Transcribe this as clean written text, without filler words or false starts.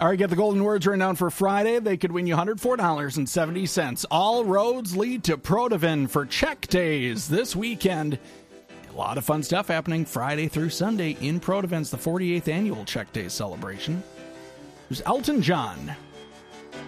All right, get the golden words written down for Friday. They could win you $104.70. All roads lead to Protivin for Check Days this weekend. A lot of fun stuff happening Friday through Sunday in Protivin. It's the 48th annual Check Days celebration. There's Elton John.